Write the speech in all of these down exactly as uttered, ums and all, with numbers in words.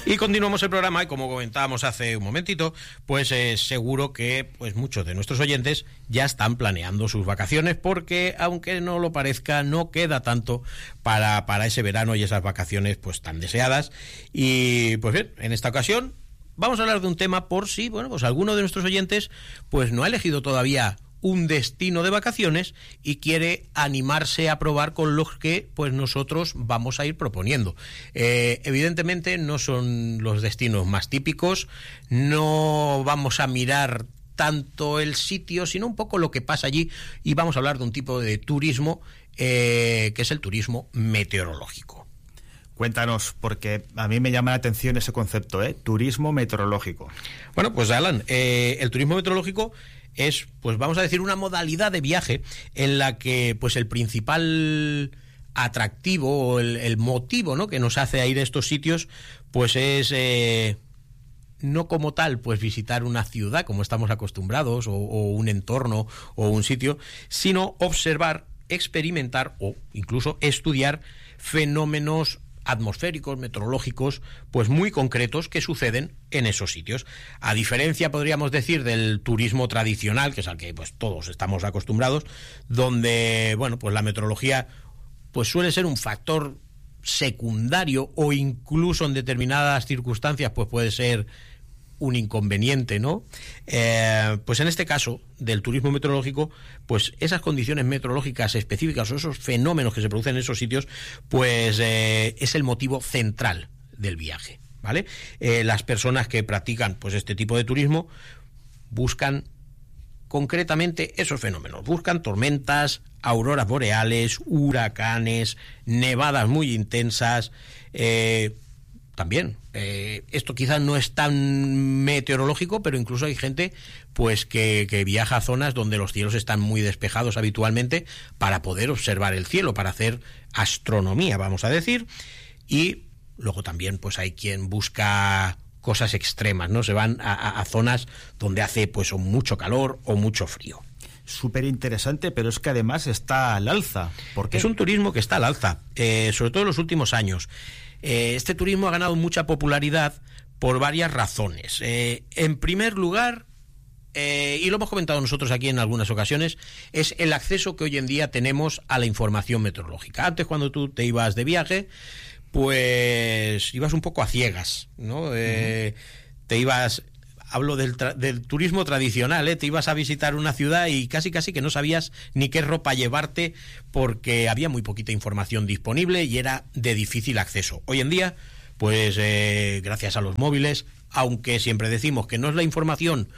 Y continuamos el programa y como comentábamos hace un momentito, pues eh, seguro que pues muchos de nuestros oyentes ya están planeando sus vacaciones porque, aunque no lo parezca, no queda tanto para, para ese verano y esas vacaciones pues tan deseadas. Y pues bien, en esta ocasión vamos a hablar de un tema por si, bueno, pues alguno de nuestros oyentes pues no ha elegido todavía un destino de vacaciones y quiere animarse a probar con los que pues nosotros vamos a ir proponiendo. Eh, evidentemente no son los destinos más típicos, no vamos a mirar tanto el sitio, sino un poco lo que pasa allí, y vamos a hablar de un tipo de turismo eh, que es el turismo meteorológico. Cuéntanos, porque a mí me llama la atención ese concepto, ¿eh? Turismo meteorológico. Bueno, pues Alan, eh, el turismo meteorológico es, pues vamos a decir, una modalidad de viaje en la que pues el principal atractivo o el, el motivo, ¿no?, que nos hace ir a estos sitios pues es eh, no como tal pues visitar una ciudad como estamos acostumbrados o, o un entorno o un sitio, sino observar, experimentar o incluso estudiar fenómenos atmosféricos, meteorológicos, pues muy concretos que suceden en esos sitios. A diferencia, podríamos decir, del turismo tradicional, que es al que pues todos estamos acostumbrados, donde, bueno, pues la meteorología pues suele ser un factor secundario o incluso en determinadas circunstancias pues puede ser un inconveniente, ¿no? Eh, pues en este caso del turismo meteorológico, pues esas condiciones meteorológicas específicas o esos fenómenos que se producen en esos sitios, pues eh, es el motivo central del viaje, ¿vale? Eh, las personas que practican pues este tipo de turismo buscan concretamente esos fenómenos, buscan tormentas, auroras boreales, huracanes, nevadas muy intensas, eh, también, eh, esto quizás no es tan meteorológico, pero incluso hay gente pues que, que viaja a zonas donde los cielos están muy despejados habitualmente para poder observar el cielo, para hacer astronomía, vamos a decir. Y luego también pues hay quien busca cosas extremas, ¿no? Se van a, a, a zonas donde hace pues o mucho calor o mucho frío. Súper interesante, pero es que además está al alza. ¿Por qué? Es un turismo que está al alza, eh, sobre todo en los últimos años. Eh, este turismo ha ganado mucha popularidad por varias razones. Eh, en primer lugar, eh, y lo hemos comentado nosotros aquí en algunas ocasiones, es el acceso que hoy en día tenemos a la información meteorológica. Antes, cuando tú te ibas de viaje, pues ibas un poco a ciegas, ¿no? Eh, uh-huh. Te ibas... Hablo del, tra- del turismo tradicional, ¿eh? Te ibas a visitar una ciudad y casi casi que no sabías ni qué ropa llevarte porque había muy poquita información disponible y era de difícil acceso. Hoy en día, pues eh, gracias a los móviles, aunque siempre decimos que no es la información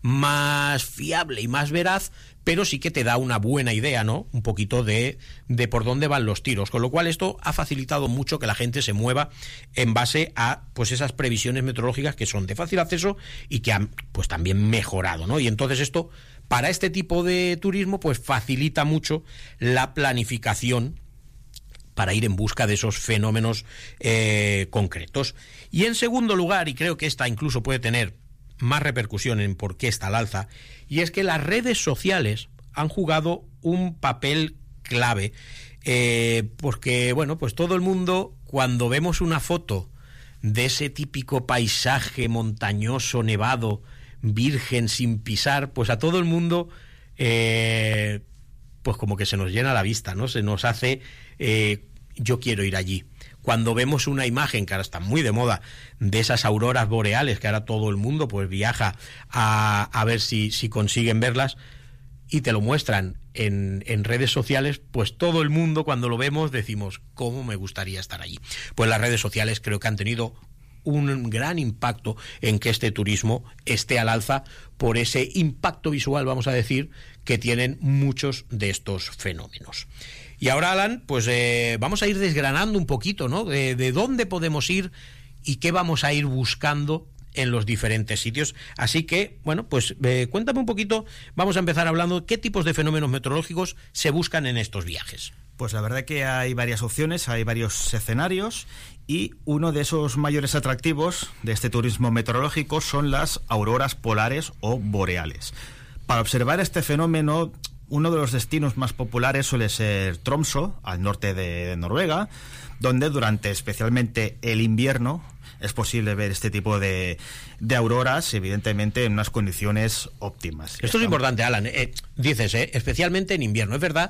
más fiable y más veraz, pero sí que te da una buena idea, ¿no? Un poquito de, de por dónde van los tiros, con lo cual esto ha facilitado mucho que la gente se mueva en base a pues esas previsiones meteorológicas que son de fácil acceso y que han pues también mejorado, ¿no? Y entonces esto, para este tipo de turismo, pues facilita mucho la planificación para ir en busca de esos fenómenos eh, concretos. Y en segundo lugar, y creo que esta incluso puede tener más repercusión en por qué está al alza, y es que las redes sociales han jugado un papel clave, eh, porque, bueno, pues todo el mundo, cuando vemos una foto de ese típico paisaje montañoso, nevado, virgen, sin pisar, pues a todo el mundo, eh, pues como que se nos llena la vista, ¿no? Se nos hace, eh, yo quiero ir allí. Cuando vemos una imagen, que ahora está muy de moda, de esas auroras boreales, que ahora todo el mundo pues viaja a, a ver si, si consiguen verlas, y te lo muestran en, en redes sociales, pues todo el mundo cuando lo vemos decimos, ¿cómo me gustaría estar allí? Pues las redes sociales creo que han tenido un gran impacto en que este turismo esté al alza por ese impacto visual, vamos a decir, que tienen muchos de estos fenómenos. Y ahora, Alan, pues eh, vamos a ir desgranando un poquito, ¿no? De, de dónde podemos ir y qué vamos a ir buscando en los diferentes sitios. Así que, bueno, pues eh, cuéntame un poquito, vamos a empezar hablando de qué tipos de fenómenos meteorológicos se buscan en estos viajes. Pues la verdad que hay varias opciones, hay varios escenarios, y uno de esos mayores atractivos de este turismo meteorológico son las auroras polares o boreales. Para observar este fenómeno, uno de los destinos más populares suele ser Tromsø, al norte de Noruega, donde durante especialmente el invierno es posible ver este tipo de, de auroras, evidentemente en unas condiciones óptimas. Esto es importante, Alan. Eh, dices, eh, especialmente en invierno. Es verdad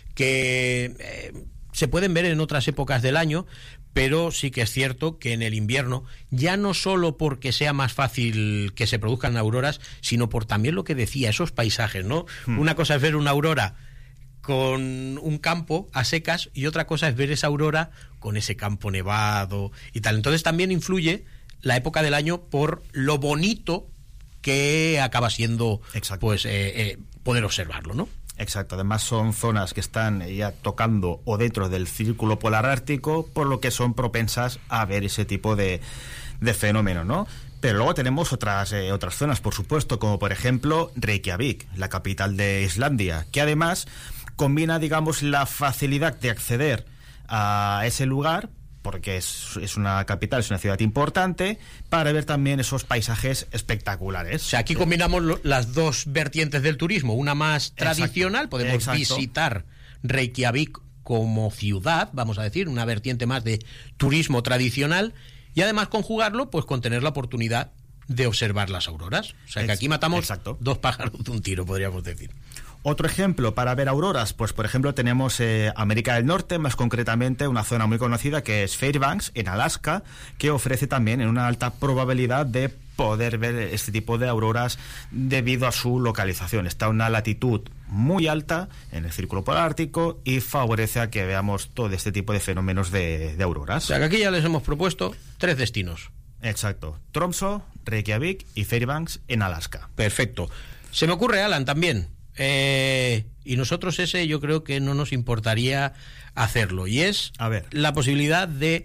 que eh, se pueden ver en otras épocas del año, pero sí que es cierto que en el invierno, ya no solo porque sea más fácil que se produzcan auroras, sino por también lo que decía, esos paisajes, ¿no? Hmm. Una cosa es ver una aurora con un campo a secas y otra cosa es ver esa aurora con ese campo nevado y tal. Entonces también influye la época del año por lo bonito que acaba siendo, Exacto. pues eh, eh, poder observarlo, ¿no? Exacto, además son zonas que están ya tocando o dentro del círculo polar ártico, por lo que son propensas a ver ese tipo de, de fenómenos, ¿no? Pero luego tenemos otras eh, otras zonas, por supuesto, como por ejemplo Reykjavik, la capital de Islandia, que además combina, digamos, la facilidad de acceder a ese lugar, porque es, es una capital, es una ciudad importante, para ver también esos paisajes espectaculares. O sea, aquí combinamos lo, las dos vertientes del turismo, una más tradicional, Exacto. podemos Exacto. visitar Reykjavik como ciudad, vamos a decir, una vertiente más de turismo tradicional, y además conjugarlo pues con tener la oportunidad de observar las auroras. O sea, que aquí matamos Exacto. dos pájaros de un tiro, podríamos decir. Otro ejemplo para ver auroras, pues por ejemplo tenemos eh, América del Norte, más concretamente una zona muy conocida que es Fairbanks, en Alaska, que ofrece también en una alta probabilidad de poder ver este tipo de auroras debido a su localización. Está a una latitud muy alta en el círculo polar ártico y favorece a que veamos todo este tipo de fenómenos de, de auroras. O sea que aquí ya les hemos propuesto tres destinos. Exacto, Tromsø, Reykjavik y Fairbanks en Alaska. Perfecto. Se me ocurre, Alan, también... Eh, y nosotros ese yo creo que no nos importaría hacerlo, y es a ver. la posibilidad de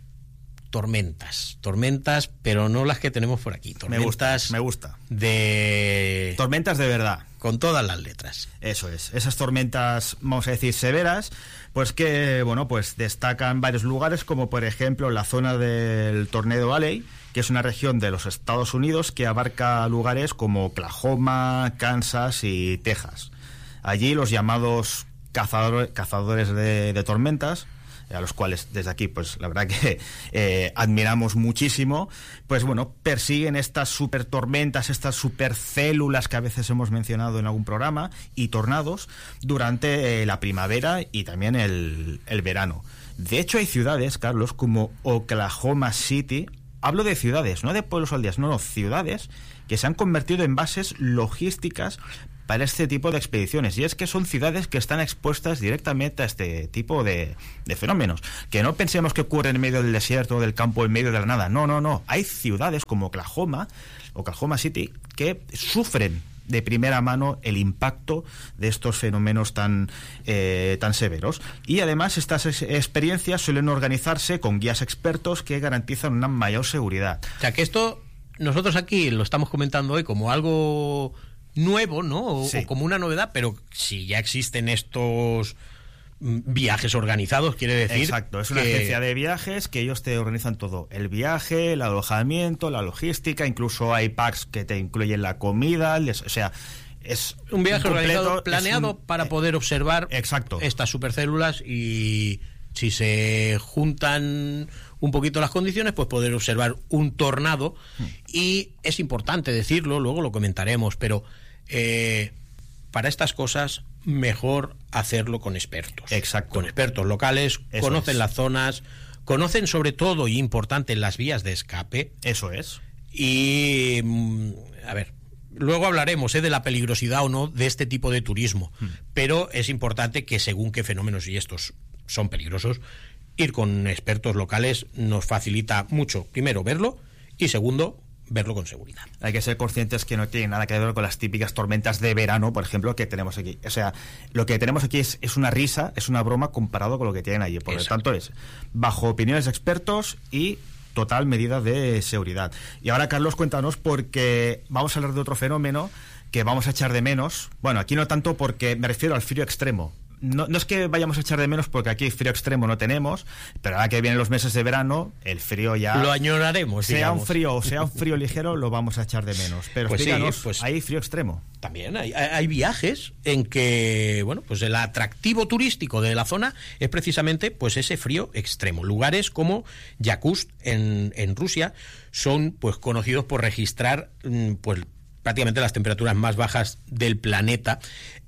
tormentas, tormentas, pero no las que tenemos por aquí, tormentas me gusta, me gusta. de tormentas de verdad, con todas las letras. Eso es, esas tormentas, vamos a decir, severas, pues que, bueno, pues destacan varios lugares, como por ejemplo la zona del Tornado Alley, que es una región de los Estados Unidos que abarca lugares como Oklahoma, Kansas y Texas. Allí los llamados cazadores, cazadores de, de tormentas, a los cuales desde aquí, pues la verdad que eh, admiramos muchísimo, pues bueno, persiguen estas super tormentas, estas super células que a veces hemos mencionado en algún programa, y tornados durante eh, la primavera y también el, el verano. De hecho, hay ciudades, Carlos, como Oklahoma City. Hablo de ciudades, no de pueblos o aldeas, no, no, ciudades que se han convertido en bases logísticas para este tipo de expediciones. Y es que son ciudades que están expuestas directamente a este tipo de, de fenómenos. Que no pensemos que ocurre en medio del desierto, del campo, en medio de la nada. No, no, no. Hay ciudades como Oklahoma, Oklahoma City, que sufren de primera mano el impacto de estos fenómenos tan eh, tan severos. Y además estas ex- experiencias suelen organizarse con guías expertos que garantizan una mayor seguridad. O sea que esto nosotros aquí lo estamos comentando hoy como algo nuevo, ¿no? O, sí. o como una novedad, pero si ya existen estos viajes organizados, quiere decir... Exacto, es una que... agencia de viajes que ellos te organizan todo, el viaje, el alojamiento, la logística, incluso hay packs que te incluyen la comida, les, o sea, es un viaje completo, organizado, planeado un, para poder observar exacto. estas supercélulas, y si se juntan un poquito las condiciones, pues poder observar un tornado. Hmm. Y es importante decirlo, luego lo comentaremos, pero eh, para estas cosas mejor hacerlo con expertos. Exacto. Con expertos locales, Eso conocen es. las zonas, conocen sobre todo, y importante, las vías de escape. Eso es. Y, a ver, luego hablaremos ¿eh? de la peligrosidad o no de este tipo de turismo, hmm. pero es importante que según qué fenómenos, y estos son peligrosos, ir con expertos locales nos facilita mucho, primero, verlo, y segundo, verlo con seguridad. Hay que ser conscientes que no tiene nada que ver con las típicas tormentas de verano, por ejemplo, que tenemos aquí. O sea, lo que tenemos aquí es, es una risa, es una broma comparado con lo que tienen allí. Por lo tanto, es bajo opiniones de expertos y total medida de seguridad. Y ahora, Carlos, cuéntanos, porque vamos a hablar de otro fenómeno que vamos a echar de menos. Bueno, aquí no tanto, porque me refiero al frío extremo. no, no es que vayamos a echar de menos, porque aquí frío extremo no tenemos, pero ahora que vienen los meses de verano, el frío ya... Lo añoraremos, Sea digamos. un frío o sea un frío ligero, lo vamos a echar de menos. Pero pues explícanos, sí, pues ¿hay frío extremo? También hay, hay viajes en que, bueno, pues el atractivo turístico de la zona es precisamente pues ese frío extremo. Lugares como Yakutsk en, en Rusia son pues conocidos por registrar pues prácticamente las temperaturas más bajas del planeta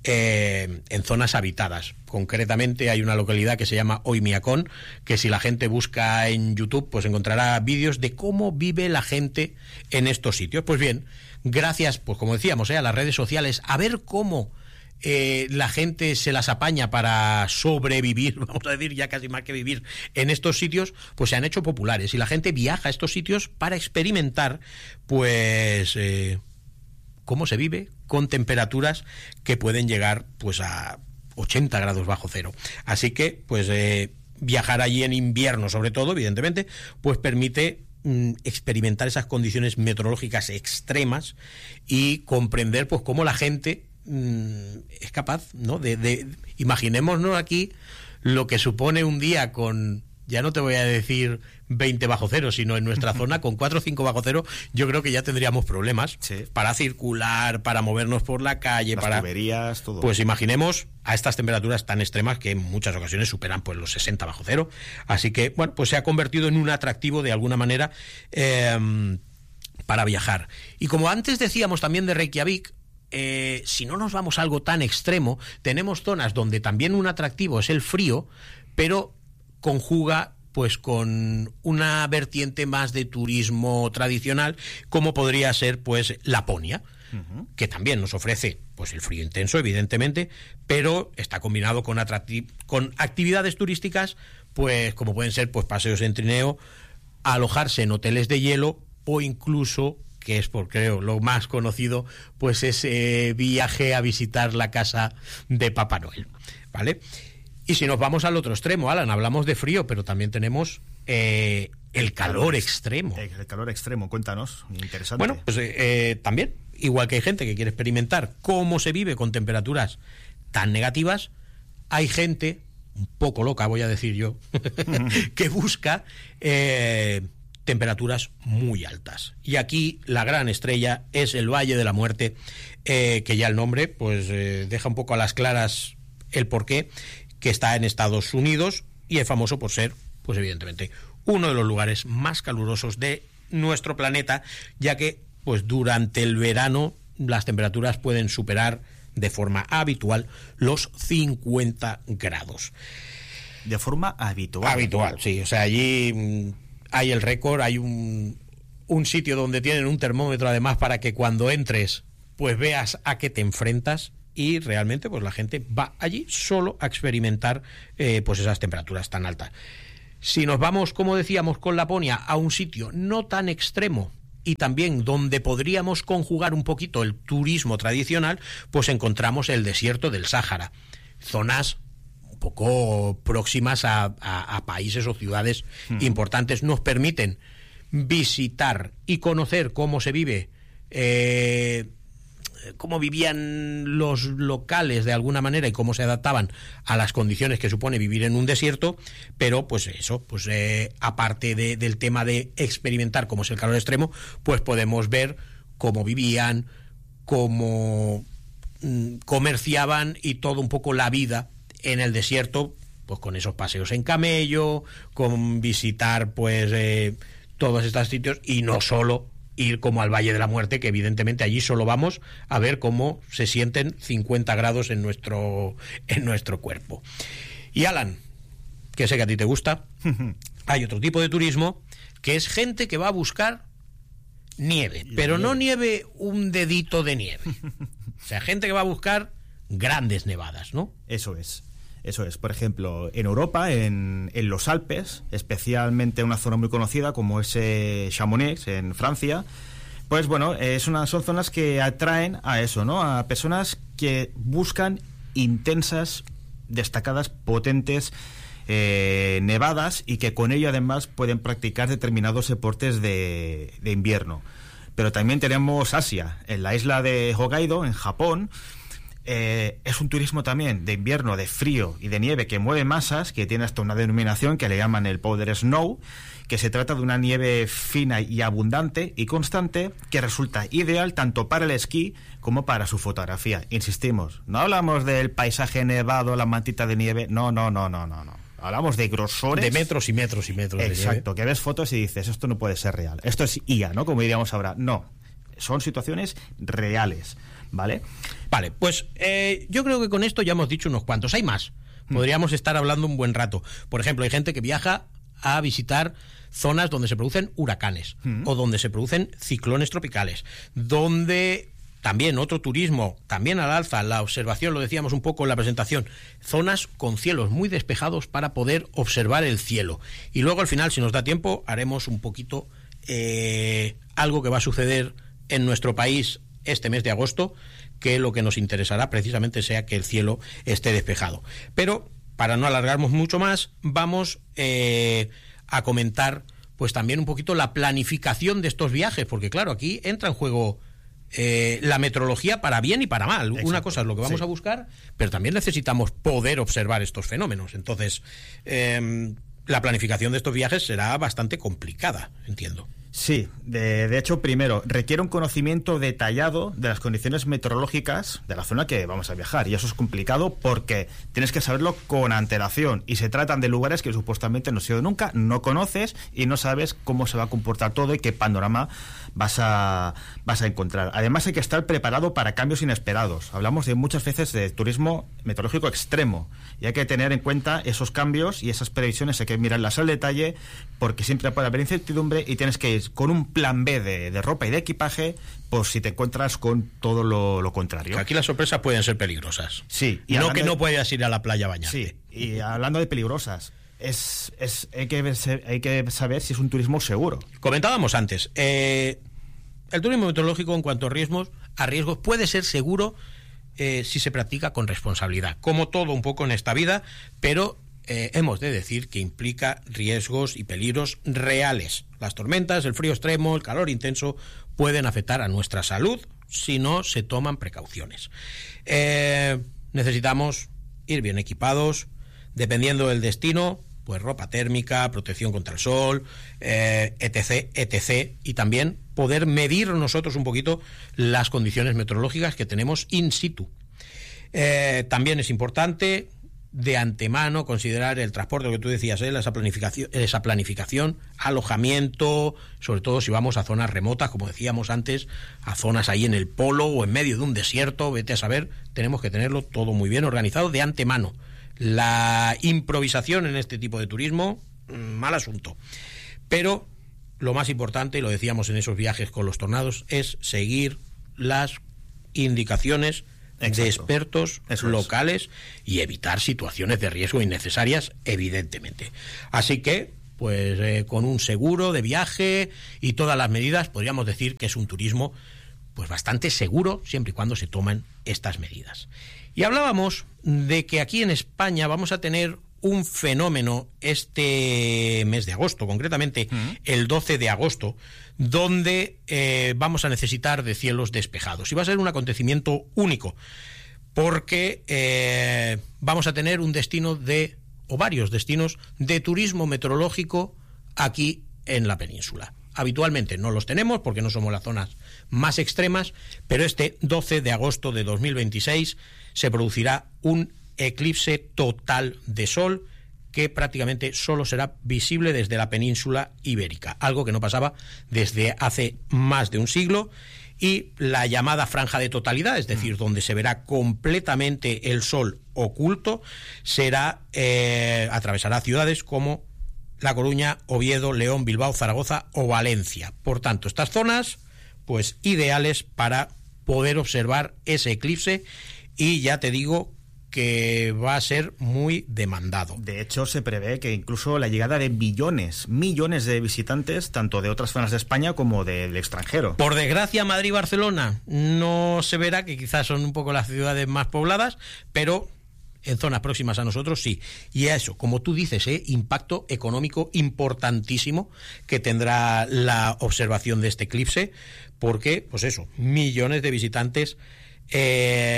eh, en zonas habitadas. Concretamente hay una localidad que se llama Oymyakon, que si la gente busca en YouTube pues encontrará vídeos de cómo vive la gente en estos sitios. Pues bien, gracias, pues como decíamos, eh, a las redes sociales, a ver cómo eh, la gente se las apaña para sobrevivir, vamos a decir, ya casi más que vivir, en estos sitios, pues se han hecho populares y la gente viaja a estos sitios para experimentar, pues... Eh, cómo se vive con temperaturas que pueden llegar pues a ochenta grados bajo cero. Así que pues eh, viajar allí en invierno, sobre todo, evidentemente, pues permite mm, experimentar esas condiciones meteorológicas extremas y comprender pues cómo la gente mm, es capaz, ¿no? De, de imaginémonos aquí lo que supone un día con, ya no te voy a decir veinte bajo cero, sino en nuestra zona con cuatro o cinco bajo cero, yo creo que ya tendríamos problemas sí. para circular, para movernos por la calle, las para tuberías, todo. Pues imaginemos a estas temperaturas tan extremas que en muchas ocasiones superan pues los sesenta bajo cero. Así que, bueno, pues se ha convertido en un atractivo de alguna manera eh, para viajar. Y como antes decíamos también de Reykjavik, eh, si no nos vamos a algo tan extremo, tenemos zonas donde también un atractivo es el frío, pero conjuga pues con una vertiente más de turismo tradicional, como podría ser pues Laponia, uh-huh. que también nos ofrece pues el frío intenso, evidentemente, pero está combinado con atracti- con actividades turísticas, pues como pueden ser pues paseos en trineo, alojarse en hoteles de hielo o incluso, que es por creo lo más conocido, pues ese viaje a visitar la casa de Papá Noel, ¿vale? Y si nos vamos al otro extremo, Alan, hablamos de frío, pero también tenemos eh, el calor extremo. El calor extremo, cuéntanos, interesante. Bueno, pues eh, eh, también, igual que hay gente que quiere experimentar cómo se vive con temperaturas tan negativas, hay gente, un poco loca voy a decir yo, que busca eh, temperaturas muy altas. Y aquí la gran estrella es el Valle de la Muerte, eh, que ya el nombre pues eh, deja un poco a las claras el porqué, que está en Estados Unidos y es famoso por ser, pues evidentemente, uno de los lugares más calurosos de nuestro planeta, ya que pues durante el verano las temperaturas pueden superar de forma habitual los cincuenta grados. De forma habitual. Habitual, sí. O sea, allí mmm, hay el récord, hay un, un sitio donde tienen un termómetro además para que cuando entres pues veas a qué te enfrentas. Y realmente pues la gente va allí solo a experimentar eh, pues esas temperaturas tan altas. Si nos vamos, como decíamos, con Laponia a un sitio no tan extremo y también donde podríamos conjugar un poquito el turismo tradicional, pues encontramos el desierto del Sáhara. Zonas un poco próximas a, a, a países o ciudades mm. importantes. Nos permiten visitar y conocer cómo se vive eh, cómo vivían los locales de alguna manera y cómo se adaptaban a las condiciones que supone vivir en un desierto, pero pues eso, pues eh, aparte de, del tema de experimentar cómo es el calor extremo, pues podemos ver cómo vivían, cómo mm, comerciaban y todo un poco la vida en el desierto, pues con esos paseos en camello, con visitar pues eh, todos estos sitios y no solo ir como al Valle de la Muerte, que evidentemente allí solo vamos a ver cómo se sienten cincuenta grados en nuestro, en nuestro cuerpo. Y Alan, que sé que a ti te gusta, hay otro tipo de turismo que es gente que va a buscar nieve, pero no nieve un dedito de nieve. O sea, gente que va a buscar grandes nevadas, ¿no? Eso es. Eso es, por ejemplo, en Europa, en, en los Alpes, especialmente en una zona muy conocida como es eh, Chamonix, en Francia, pues bueno, es una, son zonas que atraen a eso, ¿no? A personas que buscan intensas, destacadas, potentes eh, nevadas y que con ello además pueden practicar determinados deportes de, de invierno. Pero también tenemos Asia, en la isla de Hokkaido, en Japón. eh, es un turismo también de invierno, de frío y de nieve que mueve masas, que tiene hasta una denominación que le llaman el powder snow, que se trata de una nieve fina y abundante y constante que resulta ideal tanto para el esquí como para su fotografía. Insistimos, no hablamos del paisaje nevado, la mantita de nieve, no, no, no, no, no, no. Hablamos de grosores. De metros y metros y metros. Exacto, que ves fotos y dices, esto no puede ser real. Esto es I A, ¿no? Como diríamos ahora. No, son situaciones reales, ¿vale? Vale, pues eh, yo creo que con esto ya hemos dicho unos cuantos. Hay más. Podríamos mm. estar hablando un buen rato. Por ejemplo, hay gente que viaja a visitar zonas donde se producen huracanes mm. o donde se producen ciclones tropicales, donde también otro turismo, también al alza, la observación, lo decíamos un poco en la presentación, zonas con cielos muy despejados para poder observar el cielo. Y luego al final, si nos da tiempo, haremos un poquito eh, algo que va a suceder en nuestro país este mes de agosto, que lo que nos interesará precisamente sea que el cielo esté despejado. Pero, para no alargarnos mucho más, vamos eh, a comentar pues también un poquito la planificación de estos viajes, porque claro, aquí entra en juego eh, la meteorología para bien y para mal. Exacto. Una cosa es lo que vamos sí. a buscar, pero también necesitamos poder observar estos fenómenos. Entonces, eh, la planificación de estos viajes será bastante complicada, entiendo. Sí, de, de hecho, primero, requiere un conocimiento detallado de las condiciones meteorológicas de la zona que vamos a viajar, y eso es complicado porque tienes que saberlo con antelación, y se tratan de lugares que supuestamente no has ido nunca, no conoces y no sabes cómo se va a comportar todo y qué panorama vas a, vas a encontrar. Además, hay que estar preparado para cambios inesperados. Hablamos de muchas veces de turismo meteorológico extremo, y hay que tener en cuenta esos cambios y esas previsiones, hay que mirarlas al detalle, porque siempre puede haber incertidumbre y tienes que ir con un plan B de, de ropa y de equipaje por si te encuentras con todo lo, lo contrario. Aquí las sorpresas pueden ser peligrosas. Sí. Y no que no puedas ir a la playa a bañarte. Sí, y hablando de peligrosas, es, es hay, que ver, hay que saber si es un turismo seguro. Comentábamos antes, eh, el turismo meteorológico en cuanto a riesgos, a riesgos puede ser seguro eh, si se practica con responsabilidad, como todo un poco en esta vida, pero Eh, hemos de decir que implica riesgos y peligros reales. Las tormentas, el frío extremo, el calor intenso pueden afectar a nuestra salud si no se toman precauciones. Eh, necesitamos ir bien equipados, dependiendo del destino, pues ropa térmica, protección contra el sol, eh, etc, etc, y también poder medir nosotros un poquito las condiciones meteorológicas que tenemos in situ. Eh, también es importante de antemano considerar el transporte, lo que tú decías, ¿eh? esa planificación, esa planificación, alojamiento, sobre todo si vamos a zonas remotas, como decíamos antes, a zonas ahí en el polo o en medio de un desierto, vete a saber, tenemos que tenerlo todo muy bien organizado de antemano. La improvisación en este tipo de turismo, mal asunto. Pero lo más importante, y lo decíamos en esos viajes con los tornados, es seguir las indicaciones Exacto. de expertos Eso locales es. y evitar situaciones de riesgo innecesarias, evidentemente. Así que, pues eh, con un seguro de viaje y todas las medidas, podríamos decir que es un turismo pues bastante seguro, siempre y cuando se tomen estas medidas. Y hablábamos de que aquí en España vamos a tener un fenómeno este mes de agosto, concretamente uh-huh. el doce de agosto, donde eh, vamos a necesitar de cielos despejados. Y va a ser un acontecimiento único, porque eh, vamos a tener un destino de, o varios destinos, de turismo meteorológico aquí en la península. Habitualmente no los tenemos porque no somos las zonas más extremas, pero este doce de agosto de dos mil veintiséis se producirá un eclipse total de sol que prácticamente solo será visible desde la península ibérica, algo que no pasaba desde hace más de un siglo, y la llamada franja de totalidad, es decir, donde se verá completamente el sol oculto, será eh, atravesará ciudades como La Coruña, Oviedo, León, Bilbao, Zaragoza o Valencia. Por tanto, estas zonas pues ideales para poder observar ese eclipse, y ya te digo que va a ser muy demandado. De hecho, se prevé que incluso la llegada de millones, millones de visitantes, tanto de otras zonas de España como del extranjero. Por desgracia, Madrid y Barcelona no se verá, que quizás son un poco las ciudades más pobladas, pero en zonas próximas a nosotros sí. Y a eso, como tú dices, ¿eh? impacto económico importantísimo que tendrá la observación de este eclipse, porque, pues eso, millones de visitantes eh,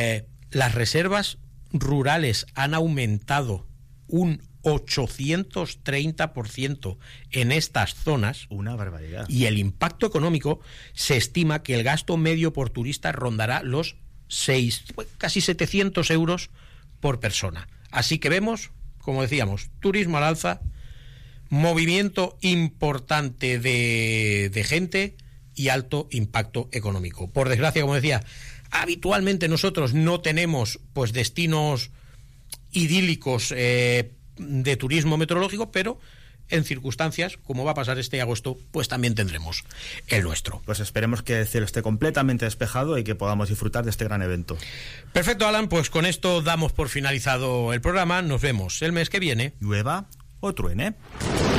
las reservas rurales han aumentado un ochocientos treinta por ciento en estas zonas. Una barbaridad. Y el impacto económico, se estima que el gasto medio por turista rondará los seis, casi setecientos euros por persona. Así que vemos, como decíamos, turismo al alza, movimiento importante de, de gente y alto impacto económico. Por desgracia, como decía, habitualmente nosotros no tenemos pues destinos idílicos eh, de turismo meteorológico, pero en circunstancias, como va a pasar este agosto, pues también tendremos el nuestro. Pues esperemos que el cielo esté completamente despejado y que podamos disfrutar de este gran evento. Perfecto, Alan, pues con esto damos por finalizado el programa. Nos vemos el mes que viene. Llueva o truene.